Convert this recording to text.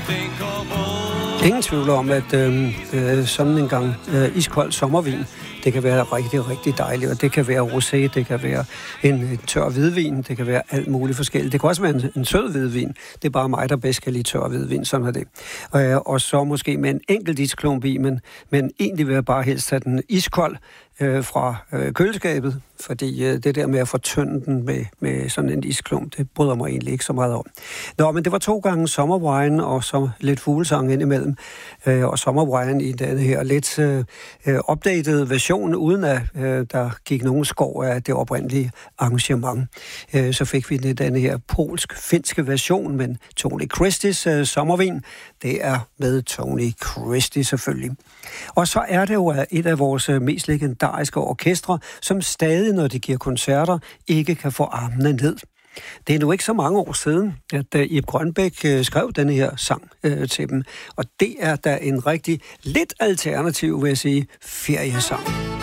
Ingen tvivl om, at sådan en gang iskold sommervin, det kan være rigtig, rigtig dejligt, og det kan være rosé, det kan være en tør hvidvin, det kan være alt muligt forskelligt. Det kan også være en sød hvidvin. Det er bare mig, der bedst kan lide tør hvidvin, sådan er det. Og så måske med en enkelt isklump i, men egentlig vil jeg bare helst have den iskold fra køleskabet, fordi det der med at fortynde den med sådan en isklump, det bryder mig egentlig ikke så meget om. Nå, men det var 2 gange sommerwine og så lidt fuglesang indimellem, og sommerwine i den her lidt updated version, uden at der gik nogen skov af det oprindelige arrangement. Så fik vi den her polsk-finske version, men Tony Christie's sommervin, det er med Tony Christie selvfølgelig. Og så er det jo et af vores mest legendariske orkestre, som stadig, når de giver koncerter, ikke kan få armene ned. Det er nu ikke så mange år siden, at Ib Grønbæk skrev denne her sang til dem. Og det er da en rigtig lidt alternativ, vil jeg sige, feriesang.